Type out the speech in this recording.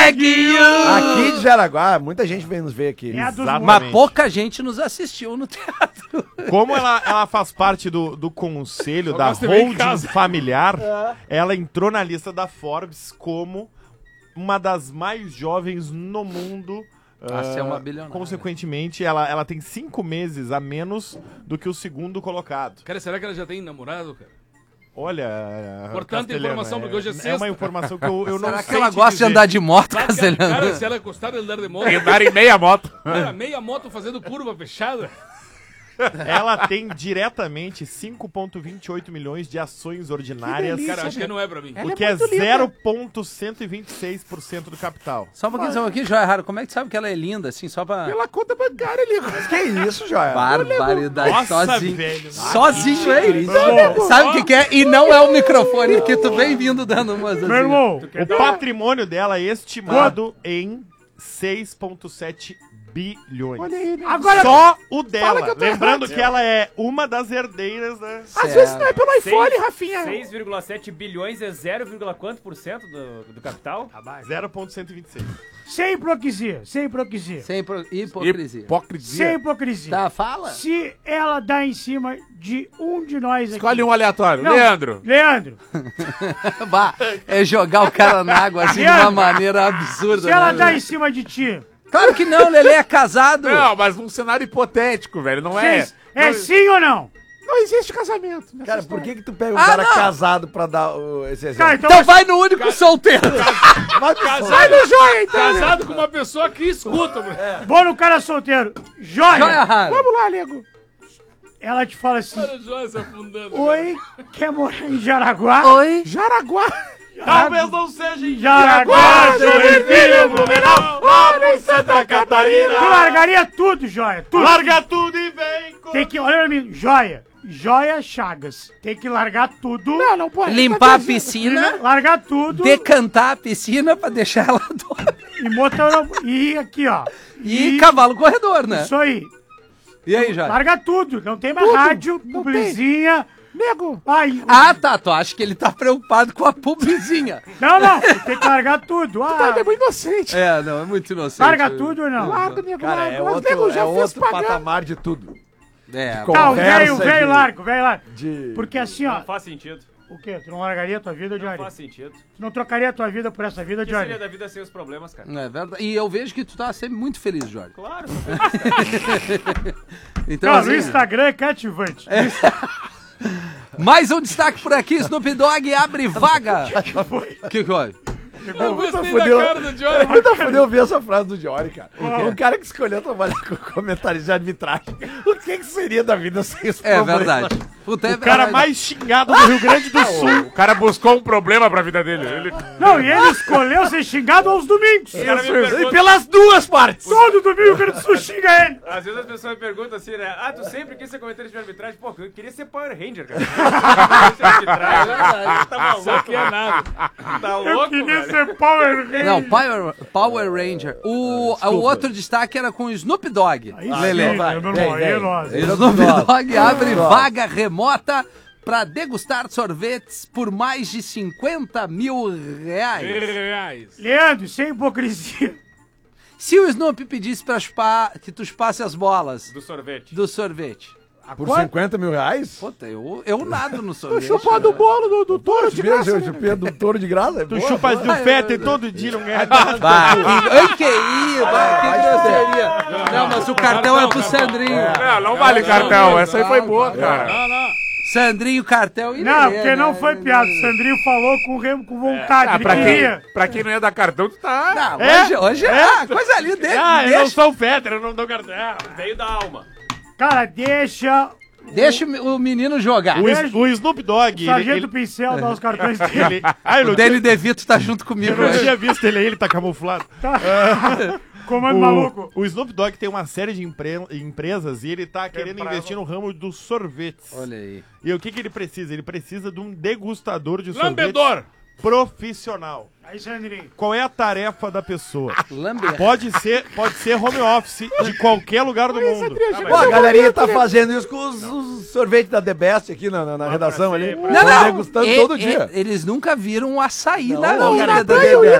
Neguinho! Aqui de Jaraguá, muita gente vem nos ver aqui. Mas pouca gente nos assistiu no teatro. Como ela faz parte do conselho da holding familiar, ela entrou na lista da Forbes como uma das mais jovens no mundo. Ser uma bilionária. Consequentemente, ela tem 5 meses a menos do que o segundo colocado. Cara, será que ela já tem namorado, cara? Olha, importante informação, porque hoje é sexta. É uma informação que eu não sei. Será que ela gosta de andar de moto, Castelhano? Cara, se ela gostar de andar de moto... Andar em meia moto. Cara, meia moto fazendo curva fechada. Ela tem diretamente 5,28 milhões de ações ordinárias. Cara, acho que não é pra mim. O que é 0,126% do capital. Só um pouquinho, Joia Raro. Como é que sabe que ela é linda, assim, só pra... Pela conta bancária ali. Mas que isso, Joia? Barbaridade. Nossa, sozinho. velho. Sozinho, é isso. Sabe o que é? E não é o microfone que tu vem vindo dando umas assim. Meu irmão, O patrimônio dela é estimado em 6,7 bilhões. Olha aí, né? agora Só o dela. que eu tô Lembrando errado. que ela é uma das herdeiras da... Às vezes não é pelo iPhone, Rafinha. 6,7 bilhões é 0, quanto por cento do capital? 0,126. sem hipocrisia, sem hipocrisia. Sem hipocrisia. Hipocrisia. Sem hipocrisia. Tá, fala. Se ela dá em cima de um de nós aqui... Escolhe um aleatório. Não, Leandro. Leandro. Bah, é jogar o cara na água assim de uma maneira absurda. Se ela né? dá em cima de ti... Claro que não, Lelê é casado. Não, mas num cenário hipotético, velho. Não é... É sim ou não? Não existe casamento. nessa Cara, história. por que tu pega um cara não. casado pra dar esse exemplo? Tá, então... Então vai no único solteiro. Vai no joia, então. Casado com uma pessoa que escuta, mano. Vou no cara solteiro. Joia Joia. Raro. Vamos lá, nego. Ela te fala assim... Olha o Joia se afundando. Oi, quer morar em Jaraguá? Oi. Jaraguá. Talvez não seja em Jaraguá, Joinville, Blumenau, lá em Santa Catarina. Tu largaria tudo, Joia. Tudo. Larga tudo e vem com... Tem que... Olha pra mim. Joia. Joia Chagas. Tem que largar tudo. Não, não pode. Limpar a piscina, Largar tudo. decantar a piscina pra deixar ela doida. E motor... E aqui, ó. E cavalo corredor, né? Isso aí. E aí, Joia? Larga tudo. Não tem mais rádio, Não publizinha. Nego. Ai, Ah, tá. Tu acha que ele tá preocupado com a publizinha. não, não. Tem que largar tudo. Ah, É muito inocente. É, não, é muito inocente. larga tudo ou não? Larga, nego. Cara, larga. é Mas outro, nego já é fez outro pagar. patamar de tudo. É, Tá, o Conversa velho de- largo, velho largo. De... Porque assim, ó. Não faz sentido. O quê? Tu não largaria a tua vida, Não Johnny? faz sentido. Tu não trocaria a tua vida por essa vida, O que seria Johnny? da vida sem os problemas, cara? não é verdade. E eu vejo que tu tá sempre muito feliz, Jorge. Claro. Então, Cara, o assim, Instagram é cativante. mais um destaque por aqui, Snoop Dogg abre vaga. O que foi? Eu gostei fudeu. da cara do Joia. Muito fodeu ouvir essa frase do Jory, cara. Um cara que escolheu trabalhar com comentários de arbitragem. O que seria da vida sem esse É problema? verdade. Puta, é O cara verdade. mais xingado do Rio Grande do Sul. O cara buscou um problema pra vida dele. Ele... Não, e ele escolheu ser xingado aos domingos. cara me pergunta- E pelas duas partes. Todo domingo o Rio Grande do Sul xinga ele. Às vezes as pessoas me perguntam assim, né? Ah, tu sempre quis ser comentarista de arbitragem? Pô, eu queria ser Power Ranger, cara. Comentarista de arbitragem, tá maluco? Isso aqui é nada. Tá Eu louco, queria velho? ser Power Ranger. Não, Power Ranger. O outro destaque era com o Snoop Dogg. Aí Lelê. sim, meu irmão, vem, aí vem. nós. Snoop Dogg abre vaga remota para degustar sorvetes por mais de 50 mil reais. Reais. Leandro, sem hipocrisia. Se o Snoop pedisse pra chupar, que tu chupasse as bolas Do sorvete. do sorvete. Por 50 mil reais? Puta, eu nado no sorvete. chupou do bolo do touro de graça. Eu chupei do touro de graça. Tu chupas do feta todo dia, não ganha nada. Bah, que grosseria. Não, mas o cartão é pro Sandrinho. Não vale cartão. Essa aí foi boa, cara. Não, não. Sandrinho, cartel e Não, Lelê, porque não né? foi piada. O Sandrinho falou com vontade. Ele queria. Pra quem não ia dar cartão, tu tá... Não, hoje coisa ali dele. Ah, eu não deixa, sou feta, eu não dou cartão. Veio da alma. Cara, deixa deixa o menino jogar. O Snoop Dogg, o Sargento Pincel dar os cartões dele. Ah, eu O não Danny DeVito tá junto comigo eu não hoje. tinha visto ele aí, ele tá camuflado. Comando maluco. O Snoop Dogg tem uma série de empresas e ele tá querendo investir no ramo dos sorvetes. Olha aí. E o que ele precisa? Ele precisa de um degustador de sorvete Lambedor. profissional. Aí, Sandrinho. Qual é a tarefa da pessoa? Lamber. Pode ser home office de qualquer lugar do mundo. Pô, a galerinha tá fazendo isso com os sorvetes da The Best aqui na redação ali. Não, não. Degustando todo dia. Eles nunca viram o açaí Não, da não, da na The praia eu Best.